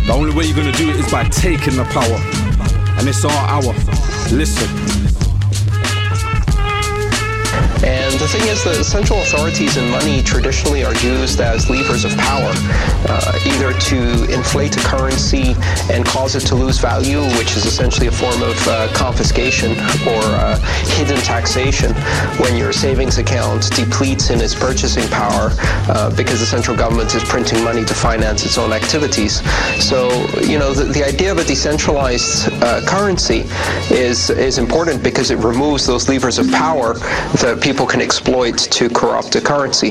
The only way you're gonna do it is by taking the power. And it's our hour. Listen. And the thing is that central authorities and money traditionally are used as levers of power, either to inflate a currency and cause it to lose value, which is essentially a form of confiscation or hidden taxation when your savings account depletes in its purchasing power because the central government is printing money to finance its own activities. So, you know, the idea of a decentralized currency is important because it removes those levers of power that people can exploit to corrupt the currency.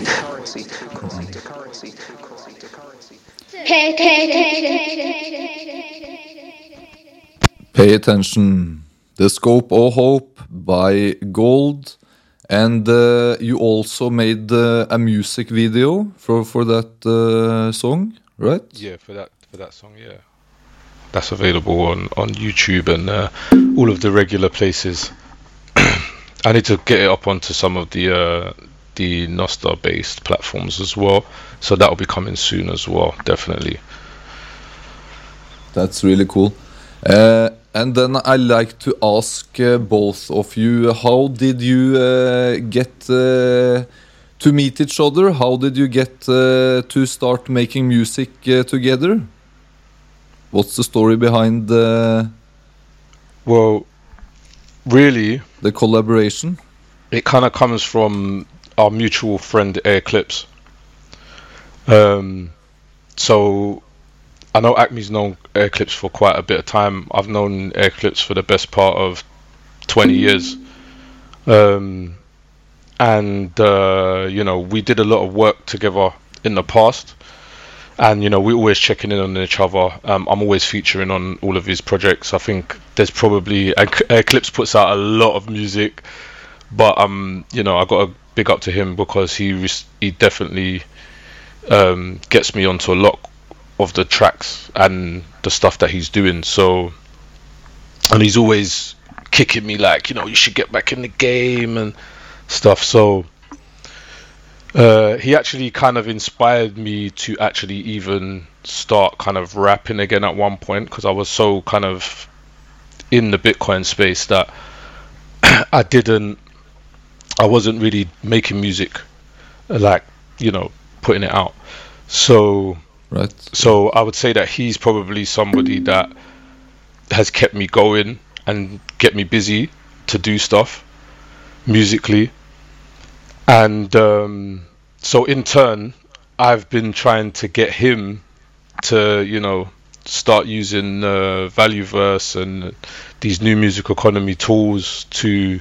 Pay attention. The Scope of Hope by Gold. And you also made a music video for that song, right? Yeah, for that song, yeah. That's available on YouTube and all of the regular places. I need to get it up onto some of the Nostr-based platforms as well, so that will be coming soon as well, definitely. That's really cool. And then I like to ask both of you, how did you get to meet each other? How did you get to start making music together? What's the story behind Well, really, the collaboration? It kind of comes from our mutual friend Eclipse. So I know Acme's known Eclipse for quite a bit of time. I've known Eclipse for the best part of 20 years. And you know, we did a lot of work together in the past. And you know, we're always checking in on each other. I'm always featuring on all of his projects. I think there's probably Eclipse puts out a lot of music, but you know, I got a big up to him because he definitely gets me onto a lot of the tracks and the stuff that he's doing. So, and he's always kicking me like, you know, you should get back in the game and stuff. So. He actually kind of inspired me to actually even start kind of rapping again at one point, because I was so kind of in the Bitcoin space that I wasn't really making music, like, you know, putting it out. So, right. So I would say that he's probably somebody that has kept me going and get me busy to do stuff musically. And so in turn, I've been trying to get him to, you know, start using Valueverse and these new music economy tools to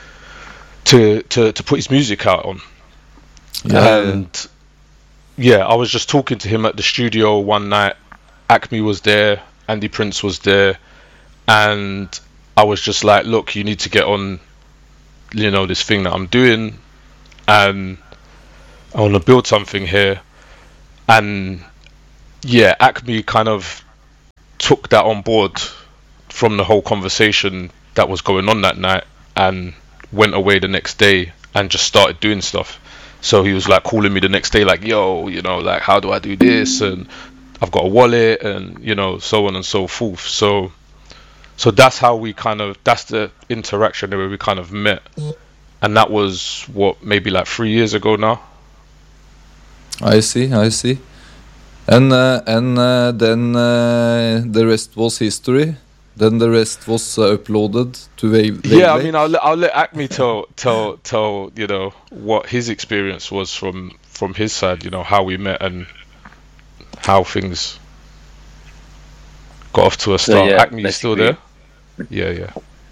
put his music out on. And yeah, I was just talking to him at the studio one night. Acme was there, Andy Prince was there, and I was just like, look, you need to get on, you know, this thing that I'm doing, and I want to build something here. And yeah, Acme kind of took that on board from the whole conversation that was going on that night, and went away the next day and just started doing stuff. So he was like calling me the next day like, yo, you know, like, how do I do this, and I've got a wallet, and you know, so on and so forth. So that's how we kind of, that's the interaction where we kind of met. And that was what, maybe like 3 years ago now. I see. And then the rest was history. Then the rest was uploaded to Wavelength. Yeah, I mean, I'll let Acme tell you know what his experience was from his side. You know, how we met and how things got off to a start. So, yeah, Acme, you still there? Yeah.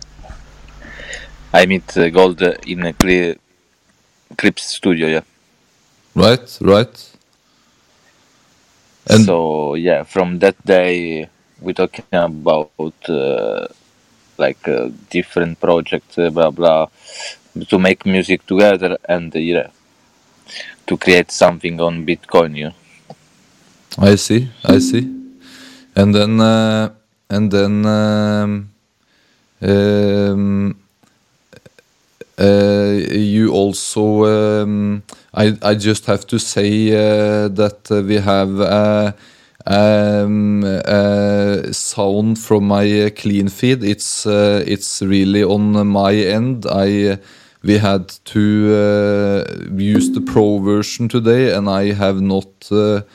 I meet Gold in a Clips studio, yeah. Right. And so, yeah, from that day, we're talking about different projects, blah, blah, to make music together and, to create something on Bitcoin, yeah. I see. And then you also I just have to say that we have sound from my clean feed. It's really on my end. We had to use the Pro version today, and I have not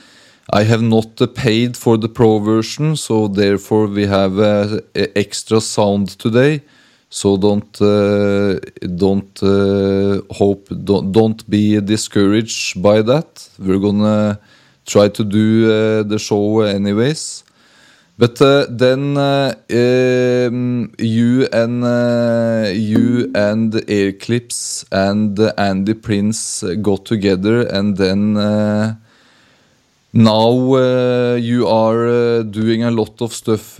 paid for the Pro version, so therefore we have extra sound today. So don't be discouraged by that. We're gonna try to do the show anyways. But then you and Airclips and Andy Prince got together, and then now you are doing a lot of stuff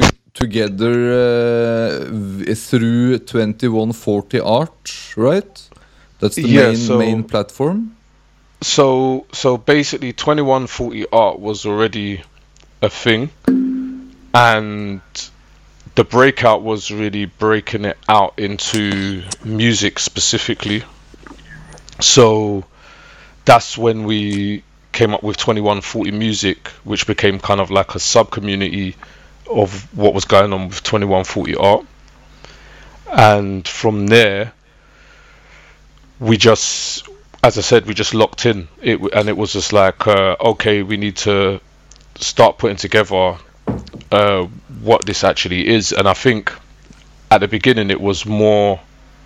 together through 2140 Art, right? That's the main platform. So basically 2140 Art was already a thing, and the breakout was really breaking it out into music specifically. So that's when we came up with 2140 Music, which became kind of like a sub-community of what was going on with 2140 Art. And from there, we just, as I said, we just locked in it, and it was just like, okay, we need to start putting together what this actually is. And I think at the beginning it was more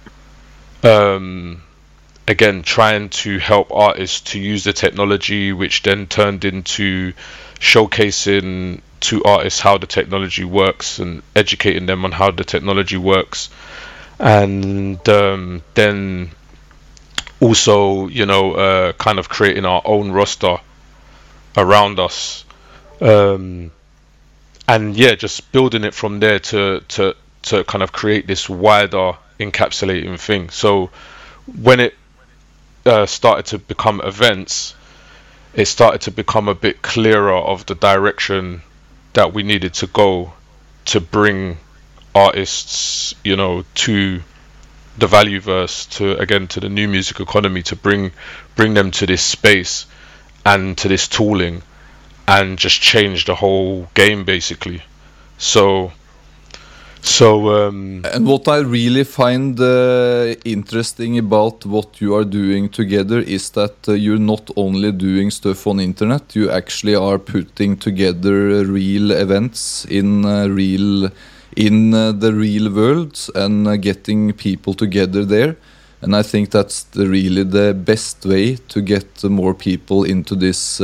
again trying to help artists to use the technology, which then turned into showcasing to artists how the technology works and educating them on how the technology works. And then also, you know, kind of creating our own roster around us, and yeah, just building it from there to kind of create this wider encapsulating thing. So when it started to become events, it started to become a bit clearer of the direction that we needed to go to bring artists, you know, to the Valueverse, to the new music economy, to bring them to this space and to this tooling, and just change the whole game basically. So and what I really find interesting about what you are doing together is that you're not only doing stuff on internet, you actually are putting together real events in the real world and getting people together there. And I think that's really the best way to get more people into this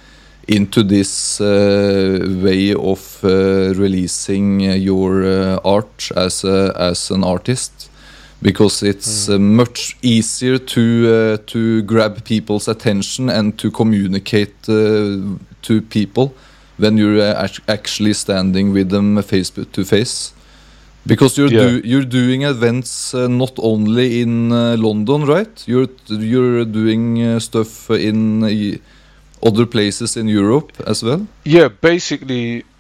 way of releasing your art as an artist, because it's much easier to grab people's attention and to communicate to people when you're actually standing with them face to face. Because you're doing events not only in London, right? You're doing stuff in other places in Europe as well? Yeah, basically